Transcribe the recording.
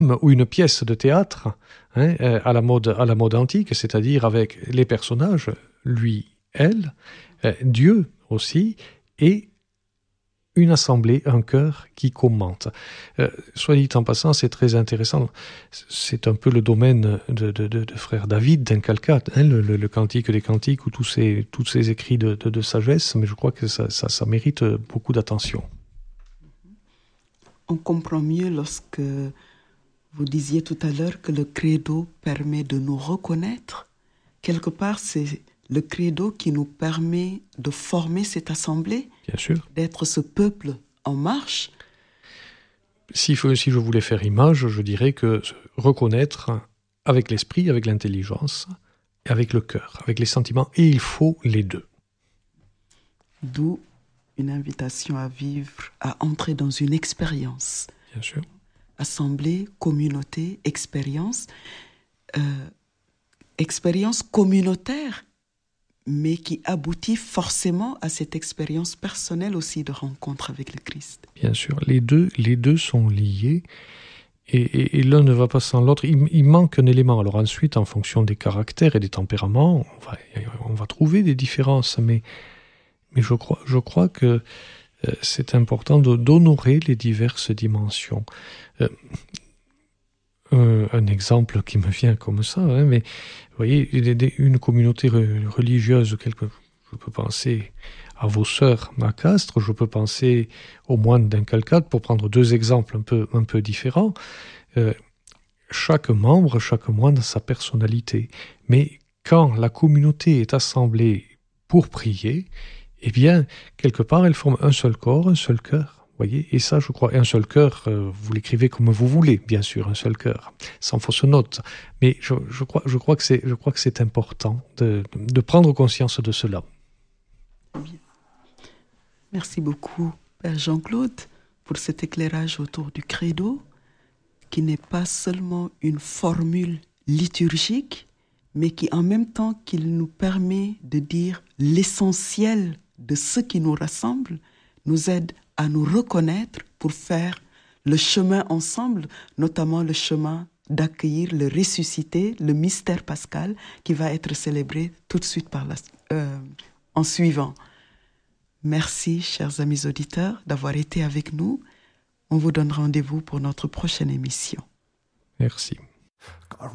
ou une pièce de théâtre à la mode antique, c'est-à-dire avec les personnages, lui, elle, Dieu aussi, et une assemblée, un chœur qui commente. Soit dit en passant, c'est très intéressant. C'est un peu le domaine de frère David d'Encalcat, le Cantique des Cantiques, ou tous ces écrits de sagesse, mais je crois que ça mérite beaucoup d'attention. On comprend mieux lorsque vous disiez tout à l'heure que le credo permet de nous reconnaître. Quelque part, c'est le credo qui nous permet de former cette assemblée, bien sûr, d'être ce peuple en marche. Si je voulais faire image, je dirais que reconnaître avec l'esprit, avec l'intelligence, avec le cœur, avec les sentiments, et il faut les deux. D'où une invitation à vivre, à entrer dans une expérience. Bien sûr. Assemblée, communauté, expérience. Expérience communautaire, mais qui aboutit forcément à cette expérience personnelle aussi de rencontre avec le Christ. Bien sûr, les deux sont liés, et l'un ne va pas sans l'autre. Il manque un élément. Alors ensuite, en fonction des caractères et des tempéraments, on va trouver des différences, mais je crois que c'est important d'honorer les diverses dimensions. Un exemple qui me vient comme ça, mais vous voyez, une communauté religieuse, je peux penser à vos sœurs à Castres, je peux penser aux moines d'Encalcat, pour prendre deux exemples un peu différents. Chaque moine a sa personnalité, mais quand la communauté est assemblée pour prier, eh bien, quelque part, elle forme un seul corps, un seul cœur. Voyez, et ça, je crois, un seul cœur, vous l'écrivez comme vous voulez, bien sûr, un seul cœur, sans fausse note. Mais je crois que c'est important de prendre conscience de cela. Merci beaucoup, Père Jean-Claude, pour cet éclairage autour du credo, qui n'est pas seulement une formule liturgique, mais qui, en même temps qu'il nous permet de dire l'essentiel de ce qui nous rassemble, nous aide à nous reconnaître pour faire le chemin ensemble, notamment le chemin d'accueillir le ressuscité, le mystère pascal, qui va être célébré tout de suite en suivant. Merci, chers amis auditeurs, d'avoir été avec nous. On vous donne rendez-vous pour notre prochaine émission. Merci.